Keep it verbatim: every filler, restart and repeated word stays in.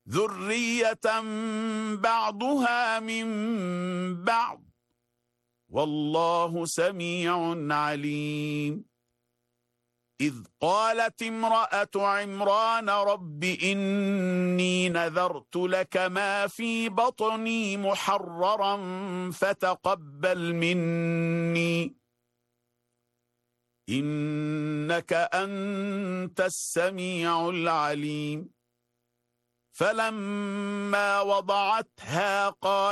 ذرية بعضها من بعض والله سميع عليم. إذ قالت امرأة عمران رب إني نذرت لك ما في بطني محررا فتقبل مني إنك أنت السميع العليم. فلما وضعتها قال